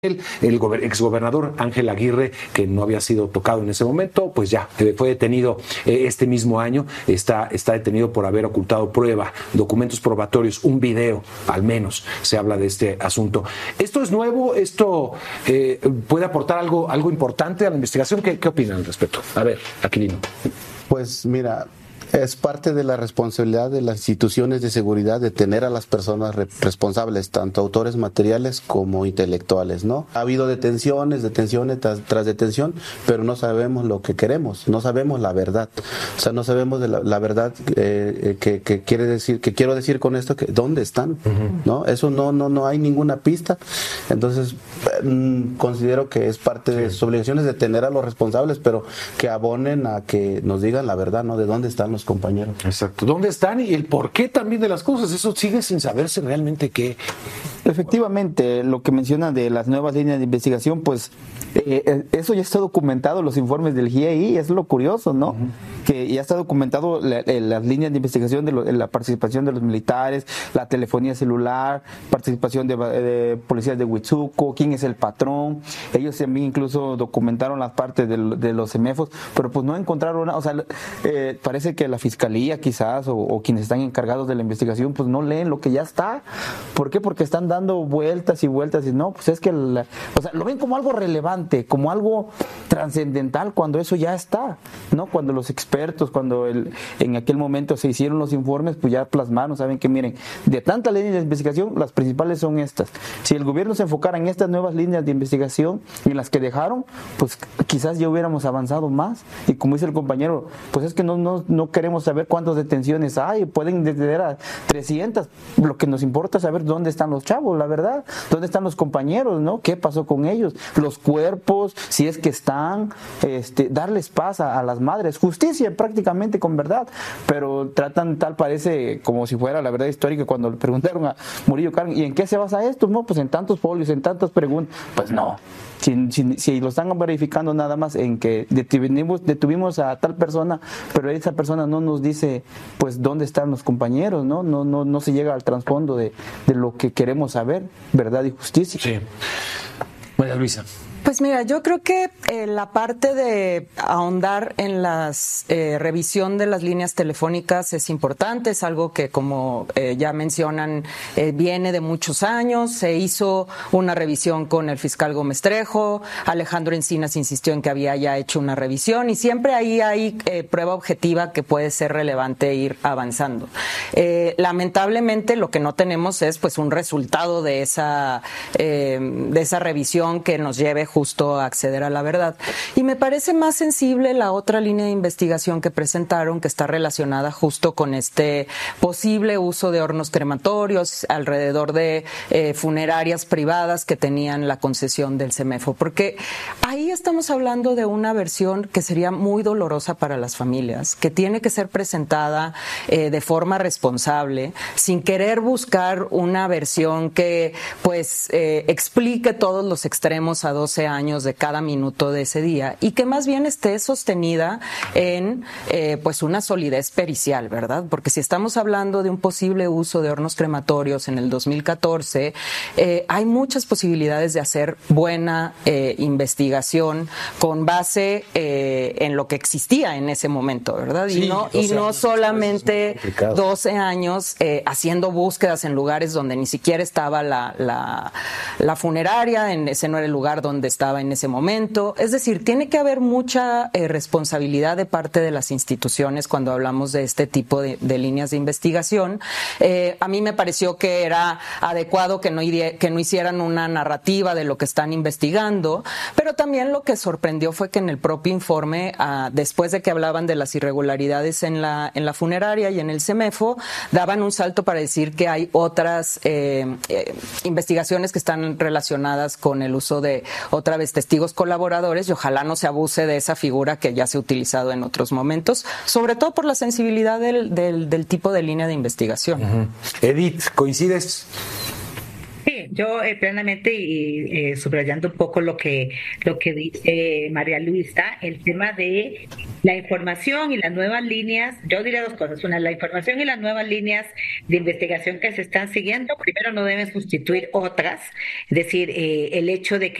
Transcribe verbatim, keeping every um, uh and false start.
El, el gober, exgobernador Ángel Aguirre, que no había sido tocado en ese momento, pues ya eh, fue detenido eh, este mismo año, está, está detenido por haber ocultado prueba, documentos probatorios, un video, al menos se habla de este asunto. ¿Esto es nuevo? ¿Esto eh, puede aportar algo, algo importante a la investigación? ¿Qué, qué opinan al respecto? A ver, Aquilino. Pues mira, es parte de la responsabilidad de las instituciones de seguridad de tener a las personas re- responsables, tanto autores materiales como intelectuales, ¿no? Ha habido detenciones, detenciones tras, tras detención, pero no sabemos lo que queremos, no sabemos la verdad. O sea, no sabemos de la, la verdad eh, que, que quiere decir, que quiero decir con esto, que dónde están, uh-huh. ¿no? Eso no, no, no hay ninguna pista. Entonces, eh, considero que es parte de sus obligaciones de tener a los responsables, pero que abonen a que nos digan la verdad, ¿no? De dónde están los compañeros. Exacto. ¿Dónde están y el porqué también de las cosas? Eso sigue sin saberse realmente qué. Efectivamente, lo que menciona de las nuevas líneas de investigación, pues eh, eso ya está documentado en los informes del G I E I, es lo curioso, ¿no? Uh-huh. Que ya está documentado la, las líneas de investigación de lo, la participación de los militares, la telefonía celular, participación de, de policías de Huitzuco, quién es el patrón. Ellos también incluso documentaron las partes de, de los semefos, pero pues no encontraron nada. O sea, eh, parece que la fiscalía quizás o, o quienes están encargados de la investigación pues no leen lo que ya está. ¿Por qué? Porque están dando vueltas y vueltas y no, pues es que la, o sea, lo ven como algo relevante, como algo trascendental cuando eso ya está, ¿no? Cuando los expertos, cuando el, en aquel momento se hicieron los informes, pues ya plasmaron, saben que miren, de tantas líneas de investigación, las principales son estas. Si el gobierno se enfocara en estas nuevas líneas de investigación y en las que dejaron, pues quizás ya hubiéramos avanzado más. Y como dice el compañero, pues es que no, no, no queremos saber cuántas detenciones hay, pueden detener a trescientas, lo que nos importa es saber dónde están los chavos, la verdad, dónde están los compañeros, ¿no? ¿Qué pasó con ellos? Los cuerpos, si es que están, este, darles paz a, a las madres, justicia prácticamente con verdad, pero tratan tal parece como si fuera la verdad histórica cuando le preguntaron a Murillo Karam, ¿y en qué se basa esto? No, pues en tantos folios, en tantas preguntas, pues no. Si, si, si lo están verificando nada más en que detuvimos, detuvimos a tal persona, pero esa persona no nos dice pues dónde están los compañeros, ¿no? No, no, no se llega al trasfondo de, de lo que queremos saber, verdad y justicia. Sí. María Luisa. Pues mira, yo creo que eh, la parte de ahondar en la eh, revisión de las líneas telefónicas es importante, es algo que como eh, ya mencionan eh, viene de muchos años, se hizo una revisión con el fiscal Gómez Trejo, Alejandro Encinas insistió en que había ya hecho una revisión y siempre ahí hay eh, prueba objetiva que puede ser relevante ir avanzando. Eh, lamentablemente lo que no tenemos es pues un resultado de esa, eh, de esa revisión que nos lleve justo a acceder a la verdad. Y me parece más sensible la otra línea de investigación que presentaron, que está relacionada justo con este posible uso de hornos crematorios alrededor de eh, funerarias privadas que tenían la concesión del CEMEFO. Porque ahí estamos hablando de una versión que sería muy dolorosa para las familias, que tiene que ser presentada eh, de forma responsable, sin querer buscar una versión que pues eh, explique todos los extremos a doce años de cada minuto de ese día y que más bien esté sostenida en eh, pues una solidez pericial, ¿verdad? Porque si estamos hablando de un posible uso de hornos crematorios en el dos mil catorce, eh, hay muchas posibilidades de hacer buena eh, investigación con base eh, en lo que existía en ese momento, ¿verdad? Sí, y no, y no solamente doce años eh, haciendo búsquedas en lugares donde ni siquiera estaba la, la, la funeraria, en ese no era el lugar donde estaba en ese momento. Es decir, tiene que haber mucha eh, responsabilidad de parte de las instituciones cuando hablamos de este tipo de, de líneas de investigación. Eh, a mí me pareció que era adecuado que no, que no hicieran una narrativa de lo que están investigando, pero también lo que sorprendió fue que en el propio informe, ah, después de que hablaban de las irregularidades en la, en la funeraria y en el CEMEFO, daban un salto para decir que hay otras eh, eh, investigaciones que están relacionadas con el uso de otra vez testigos colaboradores y ojalá no se abuse de esa figura que ya se ha utilizado en otros momentos, sobre todo por la sensibilidad del, del, del tipo de línea de investigación. Uh-huh. Edith, ¿coincides? Sí, yo eh, plenamente y eh, subrayando un poco lo que lo que dice María Luisa, el tema de la información y las nuevas líneas, yo diría dos cosas. Una, la información y las nuevas líneas de investigación que se están siguiendo, primero no deben sustituir otras, es decir, eh, el hecho de que